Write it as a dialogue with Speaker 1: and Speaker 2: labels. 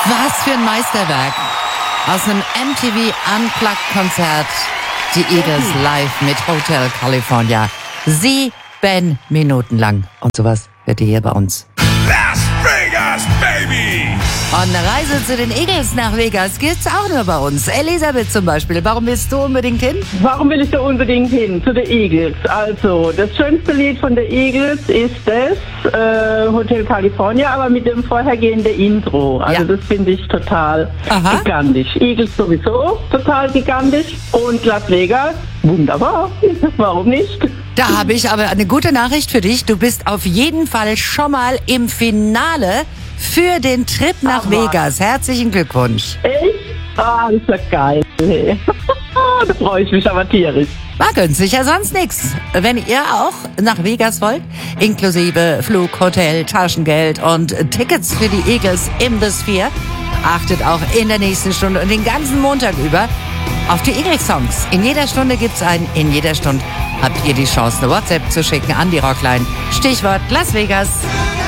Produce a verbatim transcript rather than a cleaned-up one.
Speaker 1: Was für ein Meisterwerk. Aus einem M T V Unplugged-Konzert. Die Eagles live mit Hotel California. Sieben Minuten lang. Und sowas hört ihr hier bei uns.
Speaker 2: Las Vegas, baby!
Speaker 1: Und eine Reise zu den Eagles nach Vegas gibt's auch nur bei uns. Elisabeth zum Beispiel, warum willst du unbedingt hin?
Speaker 3: Warum will ich da unbedingt hin? Zu den Eagles. Also, das schönste Lied von den Eagles ist das äh, Hotel California, aber mit dem vorhergehenden Intro. Also,
Speaker 1: Ja.
Speaker 3: das finde ich total
Speaker 1: Aha.
Speaker 3: gigantisch. Eagles sowieso total gigantisch. Und Las Vegas, wunderbar. Warum nicht?
Speaker 1: Da habe ich aber eine gute Nachricht für dich. Du bist auf jeden Fall schon mal im Finale für den Trip nach
Speaker 3: Ach,
Speaker 1: Vegas. Herzlichen Glückwunsch.
Speaker 3: Echt? Ah, das ist ja geil. Hey. Da freue ich mich aber tierisch.
Speaker 1: War günstig, ja sonst nix. Wenn ihr auch nach Vegas wollt, inklusive Flug, Hotel, Taschengeld und Tickets für die Eagles im The Sphere, achtet auch in der nächsten Stunde und den ganzen Montag über auf die Eagles-Songs. In jeder Stunde gibt's einen, in jeder Stunde habt ihr die Chance, eine WhatsApp zu schicken an die Rockline. Stichwort Las Vegas.